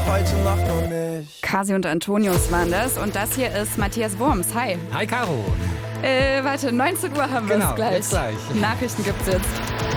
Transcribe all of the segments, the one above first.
heute Nacht noch nicht. Kasi und Antonius waren das. Und das hier ist Matthias Wurms. Hi. Hi, Caro. Warte, 19 Uhr haben wir es gleich. Jetzt gleich. Nachrichten gibt's jetzt.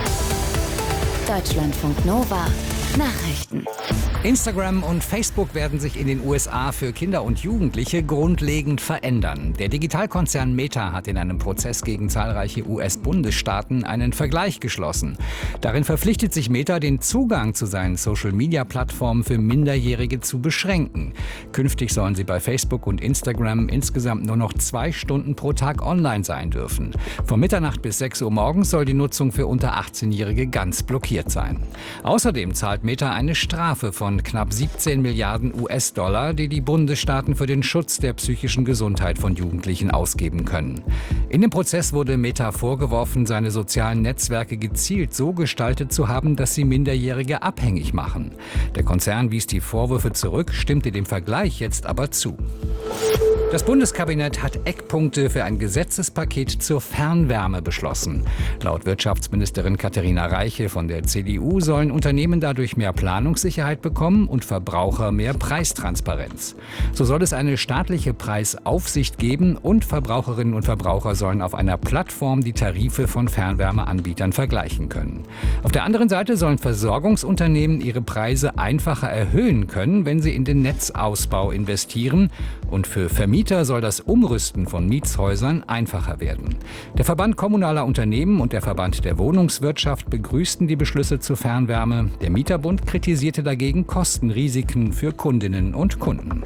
Deutschlandfunk Nova. Nachrichten. Instagram und Facebook werden sich in den USA für Kinder und Jugendliche grundlegend verändern. Der Digitalkonzern Meta hat in einem Prozess gegen zahlreiche US-Bundesstaaten einen Vergleich geschlossen. Darin verpflichtet sich Meta, den Zugang zu seinen Social-Media-Plattformen für Minderjährige zu beschränken. Künftig sollen sie bei Facebook und Instagram insgesamt nur noch 2 Stunden pro Tag online sein dürfen. Von Mitternacht bis 6 Uhr morgens soll die Nutzung für unter 18-Jährige ganz blockiert sein. Außerdem zahlt Meta eine Strafe von knapp 17 Milliarden US-Dollar, die die Bundesstaaten für den Schutz der psychischen Gesundheit von Jugendlichen ausgeben können. In dem Prozess wurde Meta vorgeworfen, seine sozialen Netzwerke gezielt so gestaltet zu haben, dass sie Minderjährige abhängig machen. Der Konzern wies die Vorwürfe zurück, stimmte dem Vergleich jetzt aber zu. Das Bundeskabinett hat Eckpunkte für ein Gesetzespaket zur Fernwärme beschlossen. Laut Wirtschaftsministerin Katharina Reiche von der CDU sollen Unternehmen dadurch mehr Planungssicherheit bekommen und Verbraucher mehr Preistransparenz. So soll es eine staatliche Preisaufsicht geben und Verbraucherinnen und Verbraucher sollen auf einer Plattform die Tarife von Fernwärmeanbietern vergleichen können. Auf der anderen Seite sollen Versorgungsunternehmen ihre Preise einfacher erhöhen können, wenn sie in den Netzausbau investieren. Und für Vermieter soll das Umrüsten von Mietshäusern einfacher werden. Der Verband kommunaler Unternehmen und der Verband der Wohnungswirtschaft begrüßten die Beschlüsse zur Fernwärme. Der Mieterbund kritisierte dagegen Kostenrisiken für Kundinnen und Kunden.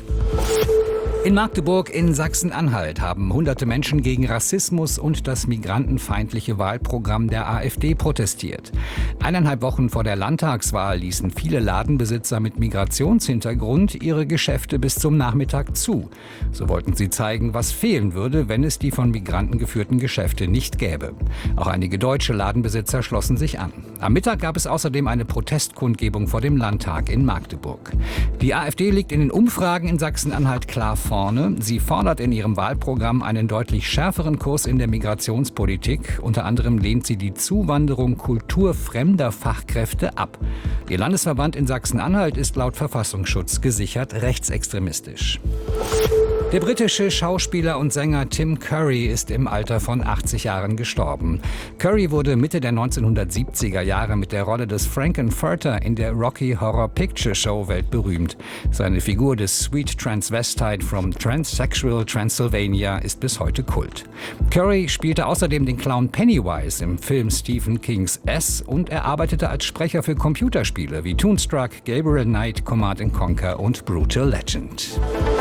In Magdeburg in Sachsen-Anhalt haben hunderte Menschen gegen Rassismus und das migrantenfeindliche Wahlprogramm der AfD protestiert. 1,5 Wochen vor der Landtagswahl ließen viele Ladenbesitzer mit Migrationshintergrund ihre Geschäfte bis zum Nachmittag zu. So wollten sie zeigen, was fehlen würde, wenn es die von Migranten geführten Geschäfte nicht gäbe. Auch einige deutsche Ladenbesitzer schlossen sich an. Am Mittag gab es außerdem eine Protestkundgebung vor dem Landtag in Magdeburg. Die AfD liegt in den Umfragen in Sachsen-Anhalt klar vorne. Sie fordert in ihrem Wahlprogramm einen deutlich schärferen Kurs in der Migrationspolitik. Unter anderem lehnt sie die Zuwanderung kulturfremder Fachkräfte ab. Ihr Landesverband in Sachsen-Anhalt ist laut Verfassungsschutz gesichert rechtsextremistisch. Der britische Schauspieler und Sänger Tim Curry ist im Alter von 80 Jahren gestorben. Curry wurde Mitte der 1970er Jahre mit der Rolle des Frank-N-Furter in der Rocky Horror Picture Show weltberühmt. Seine Figur des Sweet Transvestite from Transsexual Transylvania ist bis heute Kult. Curry spielte außerdem den Clown Pennywise im Film Stephen Kings S und er arbeitete als Sprecher für Computerspiele wie Toonstruck, Gabriel Knight, Command & Conquer und Brutal Legend.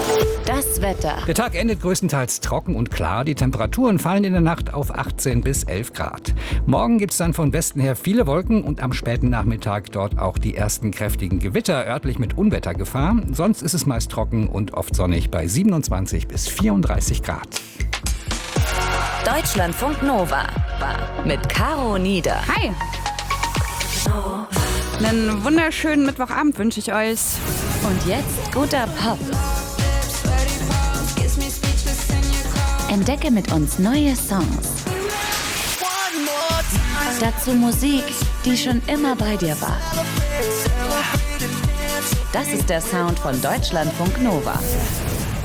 Das Wetter. Der Tag endet größtenteils trocken und klar. Die Temperaturen fallen in der Nacht auf 18 bis 11 Grad. Morgen gibt es dann von Westen her viele Wolken und am späten Nachmittag dort auch die ersten kräftigen Gewitter, örtlich mit Unwettergefahr. Sonst ist es meist trocken und oft sonnig bei 27 bis 34 Grad. Deutschlandfunk Nova mit Caro Nieder. Hi. Einen wunderschönen Mittwochabend wünsche ich euch. Und jetzt guter Pop. Entdecke mit uns neue Songs. Dazu Musik, die schon immer bei dir war. Das ist der Sound von Deutschlandfunk Nova.